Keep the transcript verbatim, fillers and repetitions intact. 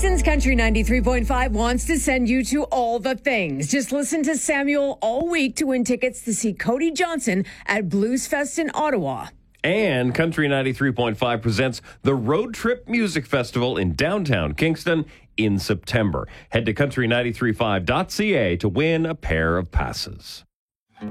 Kingston's Country ninety-three point five wants to send you to all the things. Just listen to Samuel all week to win tickets to see Cody Johnson at Blues Fest in Ottawa. And Country ninety-three point five presents the Road Trip Music Festival in downtown Kingston in September. Head to country nine three five dot c a to win a pair of passes.